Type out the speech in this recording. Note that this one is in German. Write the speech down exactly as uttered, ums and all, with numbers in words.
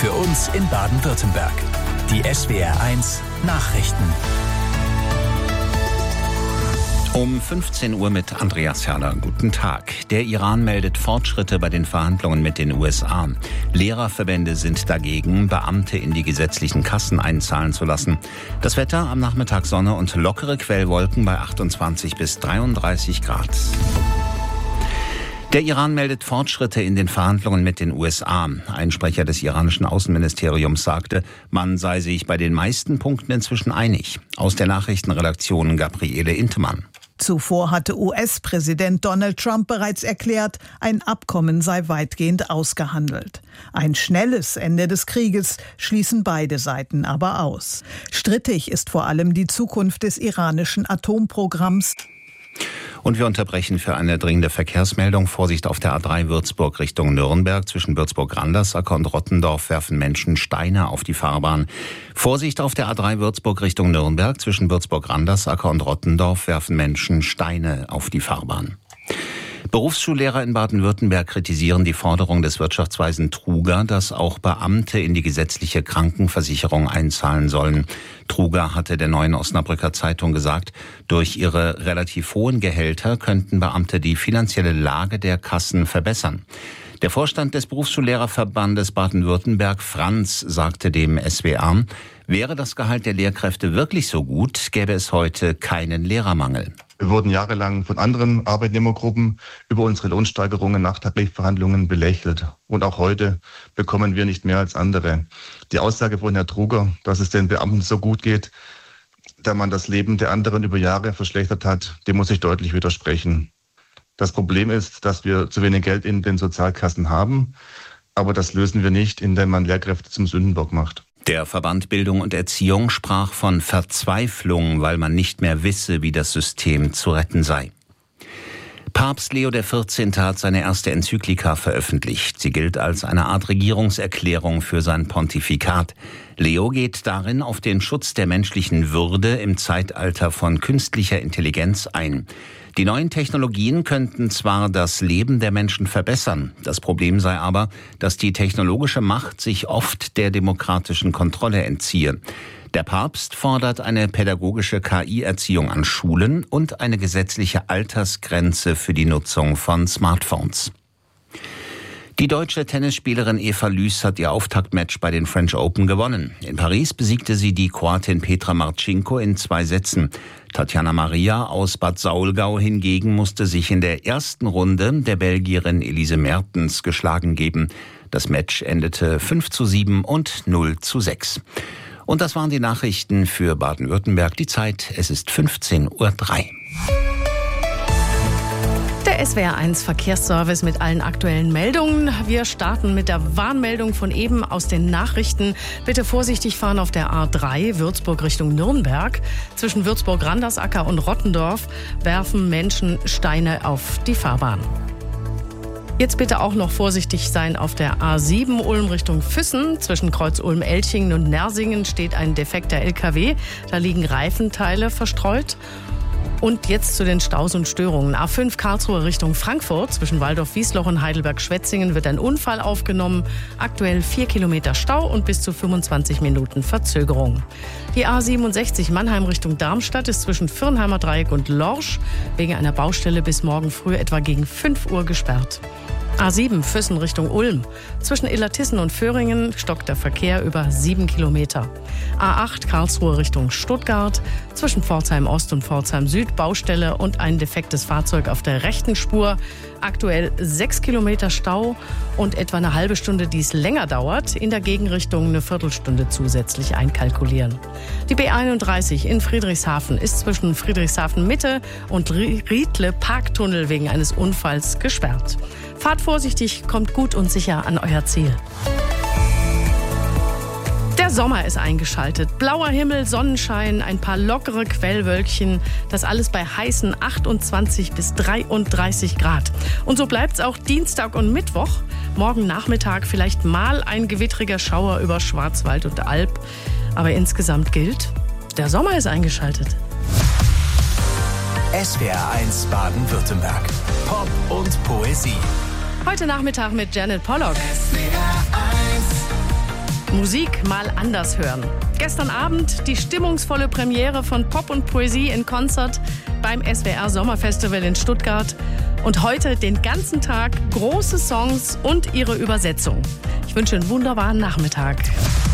Für uns in Baden-Württemberg. Die S W R eins Nachrichten. Um fünfzehn Uhr mit Andreas Herrler. Guten Tag. Der Iran meldet Fortschritte bei den Verhandlungen mit den U S A. Lehrerverbände sind dagegen, Beamte in die gesetzlichen Kassen einzahlen zu lassen. Das Wetter: am Nachmittag Sonne und lockere Quellwolken bei achtundzwanzig bis dreiunddreißig Grad. Der Iran meldet Fortschritte in den Verhandlungen mit den U S A. Ein Sprecher des iranischen Außenministeriums sagte, man sei sich bei den meisten Punkten inzwischen einig. Aus der Nachrichtenredaktion Gabriele Intemann. Zuvor hatte U S-Präsident Donald Trump bereits erklärt, ein Abkommen sei weitgehend ausgehandelt. Ein schnelles Ende des Krieges schließen beide Seiten aber aus. Strittig ist vor allem die Zukunft des iranischen Atomprogramms. Und wir unterbrechen für eine dringende Verkehrsmeldung. Vorsicht auf der A drei Würzburg Richtung Nürnberg. Zwischen Würzburg-Randersacker und Rottendorf werfen Menschen Steine auf die Fahrbahn. Vorsicht auf der A drei Würzburg Richtung Nürnberg. Zwischen Würzburg-Randersacker und Rottendorf werfen Menschen Steine auf die Fahrbahn. Berufsschullehrer in Baden-Württemberg kritisieren die Forderung des Wirtschaftsweisen Truger, dass auch Beamte in die gesetzliche Krankenversicherung einzahlen sollen. Truger hatte der Neuen Osnabrücker Zeitung gesagt, durch ihre relativ hohen Gehälter könnten Beamte die finanzielle Lage der Kassen verbessern. Der Vorstand des Berufsschullehrerverbandes Baden-Württemberg, Franz, sagte dem S W R, wäre das Gehalt der Lehrkräfte wirklich so gut, gäbe es heute keinen Lehrermangel. Wir wurden jahrelang von anderen Arbeitnehmergruppen über unsere Lohnsteigerungen nach Tarifverhandlungen belächelt. Und auch heute bekommen wir nicht mehr als andere. Die Aussage von Herrn Truger, dass es den Beamten so gut geht, da man das Leben der anderen über Jahre verschlechtert hat, dem muss ich deutlich widersprechen. Das Problem ist, dass wir zu wenig Geld in den Sozialkassen haben. Aber das lösen wir nicht, indem man Lehrkräfte zum Sündenbock macht. Der Verband Bildung und Erziehung sprach von Verzweiflung, weil man nicht mehr wisse, wie das System zu retten sei. Papst Leo der vierzehnte. Hat seine erste Enzyklika veröffentlicht. Sie gilt als eine Art Regierungserklärung für sein Pontifikat. Leo geht darin auf den Schutz der menschlichen Würde im Zeitalter von künstlicher Intelligenz ein. Die neuen Technologien könnten zwar das Leben der Menschen verbessern, das Problem sei aber, dass die technologische Macht sich oft der demokratischen Kontrolle entziehe. Der Papst fordert eine pädagogische K I-Erziehung an Schulen und eine gesetzliche Altersgrenze für die Nutzung von Smartphones. Die deutsche Tennisspielerin Eva Lüß hat ihr Auftaktmatch bei den French Open gewonnen. In Paris besiegte sie die Kroatin Petra Marcinko in zwei Sätzen. Tatjana Maria aus Bad Saulgau hingegen musste sich in der ersten Runde der Belgierin Elise Mertens geschlagen geben. Das Match endete fünf zu sieben und null zu sechs. Und das waren die Nachrichten für Baden-Württemberg. Die Zeit, es ist fünfzehn Uhr drei. Der S W R eins Verkehrsservice mit allen aktuellen Meldungen. Wir starten mit der Warnmeldung von eben aus den Nachrichten. Bitte vorsichtig fahren auf der A drei Würzburg Richtung Nürnberg. Zwischen Würzburg-Randersacker und Rottendorf werfen Menschen Steine auf die Fahrbahn. Jetzt bitte auch noch vorsichtig sein auf der A sieben Ulm Richtung Füssen. Zwischen Kreuz Ulm-Elchingen und Nersingen steht ein defekter L K W. Da liegen Reifenteile verstreut. Und jetzt zu den Staus und Störungen. A fünf Karlsruhe Richtung Frankfurt. Zwischen Waldorf-Wiesloch und Heidelberg-Schwetzingen wird ein Unfall aufgenommen. Aktuell vier Kilometer Stau und bis zu fünfundzwanzig Minuten Verzögerung. Die A siebenundsechzig Mannheim Richtung Darmstadt ist zwischen Firnheimer Dreieck und Lorsch wegen einer Baustelle bis morgen früh etwa gegen fünf Uhr gesperrt. A sieben Füssen Richtung Ulm. Zwischen Illertissen und Föhringen stockt der Verkehr über sieben Kilometer. A acht Karlsruhe Richtung Stuttgart. Zwischen Pforzheim Ost und Pforzheim Süd Baustelle und ein defektes Fahrzeug auf der rechten Spur. Aktuell sechs Kilometer Stau und etwa eine halbe Stunde, die es länger dauert. In der Gegenrichtung eine Viertelstunde zusätzlich einkalkulieren. Die B einunddreißig in Friedrichshafen ist zwischen Friedrichshafen Mitte und Riedle Parktunnel wegen eines Unfalls gesperrt. Fahrt vorsichtig, kommt gut und sicher an euer Ziel. Der Sommer ist eingeschaltet. Blauer Himmel, Sonnenschein, ein paar lockere Quellwölkchen. Das alles bei heißen achtundzwanzig bis dreiunddreißig Grad. Und so bleibt es auch Dienstag und Mittwoch. Morgen Nachmittag vielleicht mal ein gewittriger Schauer über Schwarzwald und Alb. Aber insgesamt gilt, der Sommer ist eingeschaltet. S W R eins Baden-Württemberg. Pop und Poesie. Heute Nachmittag mit Janet Pollock. S W R eins Musik mal anders hören. Gestern Abend die stimmungsvolle Premiere von Pop und Poesie in Konzert beim S W R Sommerfestival in Stuttgart. Und heute den ganzen Tag große Songs und ihre Übersetzung. Ich wünsche einen wunderbaren Nachmittag.